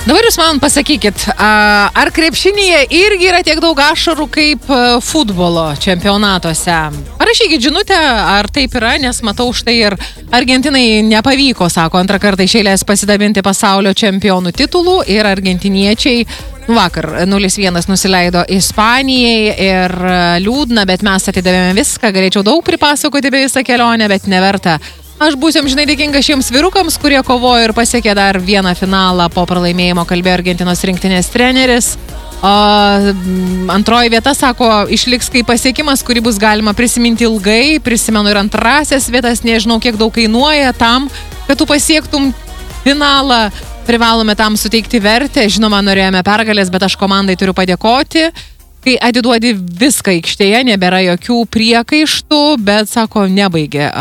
Dabar jūs man pasakykit, ar krepšinyje irgi yra tiek daug ašarų kaip futbolo čempionatuose? Parašykit žinutę, ar taip yra, nes matau štai ir Argentinai nepavyko, sako, antrą kartą iš eilės pasidabinti pasaulio čempionų titulų ir argentiniečiai vakar 0-1 nusileido Ispanijai ir liūdna, bet mes atidavėme viską, galėčiau daug pripasakoti apie visą kelionę, bet neverta. Aš būsiu amžinai dėkinga šiems vyrukams, kurie kovojo ir pasiekė dar vieną finalą po pralaimėjimo, kalbėjo Argentinos rinktinės treneris. Antroji vieta, sako, išliks kaip pasiekimas, kurį bus galima prisiminti ilgai. Prisimenu ir antrasias vietas, nežinau, kiek daug kainuoja tam, kad tu pasiektum finalą. Privalome tam suteikti vertę. Žinoma, norėjome pergalės, bet aš komandai turiu padėkoti. Kai atiduodi viską aikštėje, nebėra jokių priekaištų, bet, sako, nebaigė.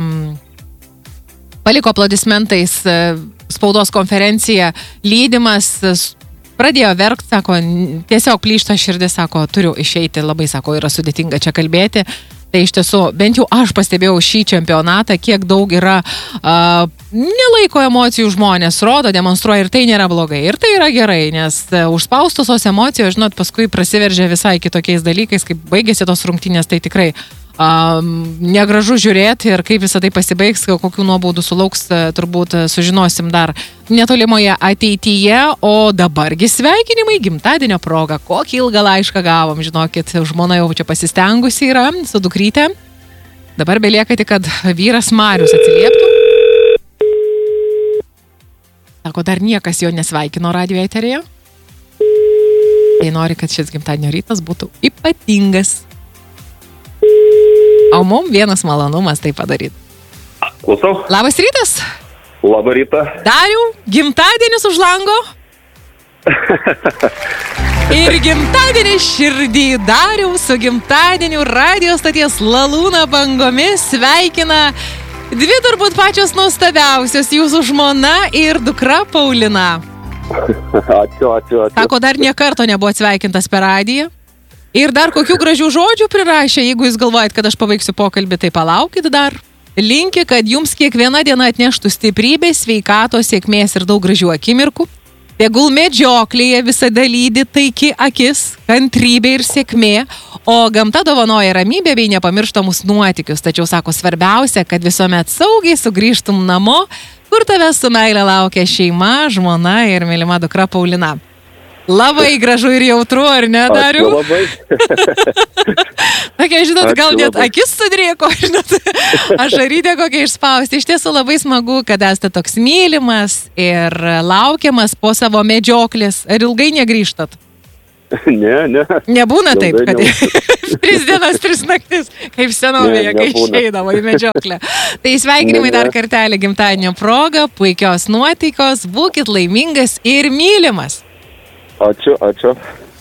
Paliko aplodismentais spaudos konferenciją, lydimas, pradėjo verkti, sako, tiesiog plyšta širdis, sako, turiu išeiti, labai, sako, yra sudėtinga čia kalbėti. Tai iš tiesų, bent jau aš pastebėjau šį čempionatą, kiek daug yra nelaiko emocijų žmonės, rodo, demonstruoja ir tai nėra blogai. Ir tai yra gerai, nes užspaustusios emocijos, žinot, paskui prasiveržia visai kitokiais dalykais, kaip baigėsi tos rungtynės, tai tikrai negražu žiūrėti ir kaip visą tai pasibaigs, kokių nuobaudų sulauks, turbūt sužinosim dar netolimoje ateityje, o dabargi sveikinimai gimtadienio proga. Kokį ilgą laišką gavom, žinokit, žmona jau čia pasistengusi yra su dukryte. Dabar belieka tik, kad vyras Marius atsilieptų. Sako, dar niekas jo nesveikino radijo eteryje. Tai nori, kad šis gimtadienio rytas būtų ypatingas. O mum vienas malonumas tai padaryti. Klausau. Labas rytas. Labą rytą. Dariau, gimtadienis už lango. Ir gimtadienis širdį Dariau su gimtadieniu radijo stoties Lalūna bangomis sveikina dvi turbūt pačios nuostabiausios, jūsų žmona ir dukra Paulina. Ačiū. Sako, dar nė karto nebuvo atsveikintas per radiją. Ir dar kokių gražių žodžių prirašė, jeigu jūs galvojat, kad aš pabaigsiu pokalbį, tai palaukit dar. Linki, kad jums kiekviena diena atneštų stiprybės, sveikatos, sėkmės ir daug gražių akimirkų. Tegul medžioklėje visada lydi taiki akis, kantrybė ir sėkmė, o gamta dovanoja ramybę bei nepamirštamus nuotykius. Tačiau, sako, svarbiausia, kad visuomet saugiai sugrįžtum namo, kur tave su meile laukia šeima, žmona ir mylima dukra Paulina. Labai gražu ir jautru, ar ne, Dariau? Ačiū labai. Tokia, žinot, gal net akis sudrėko, žinot, ašarytė kokia išspausti. Iš tiesų labai smagu, kad esate toks mylimas ir laukiamas po savo medžioklės. Ar ilgai negrįžtat? Ne. Nebūna taip, kad 3 dienas, 3 naktis, kaip senovėje, kai išeidavo į medžioklę. Tai sveikinimai dar kartelį gimtadienio proga, puikios nuotaikos, būkit laimingas ir mylimas. Ačiū.